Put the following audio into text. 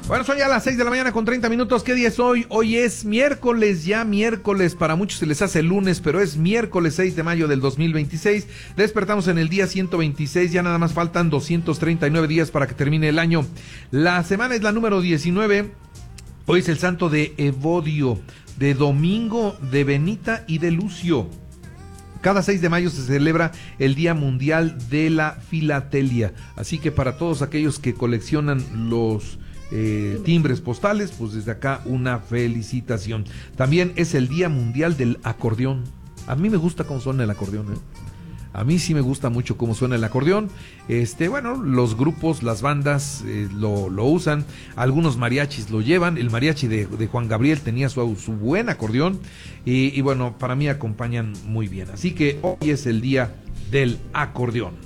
Bueno, son ya las 6 de la mañana con 30 minutos. ¿Qué día es hoy? Hoy es miércoles, ya miércoles. Para muchos se les hace el lunes, pero es miércoles 6 de mayo del 2026. Despertamos en el día 126, ya nada más faltan 239 días para que termine el año. La semana es la número 19. Hoy es el santo de Evodio, de Domingo, de Benita y de Lucio. Cada 6 de mayo se celebra el Día Mundial de la Filatelia. Así que para todos aquellos que coleccionan los timbres postales, pues desde acá una felicitación. También es el Día Mundial del Acordeón. A mí me gusta cómo suena el acordeón, A mí sí me gusta mucho cómo suena el acordeón. Bueno, los grupos, las bandas lo usan. Algunos mariachis lo llevan. El mariachi de Juan Gabriel tenía su buen acordeón. Y bueno, para mí acompañan muy bien. Así que hoy es el Día del Acordeón.